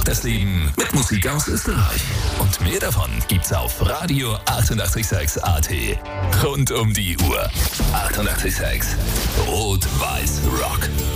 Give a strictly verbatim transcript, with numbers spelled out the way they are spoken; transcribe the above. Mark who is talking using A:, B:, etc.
A: das Leben mit Musik aus Österreich. Und mehr davon gibt's auf Radio achtundachtzig Komma sechs A T. Rund um die Uhr. achtundachtzig Komma sechs. Rot-Weiß Rock.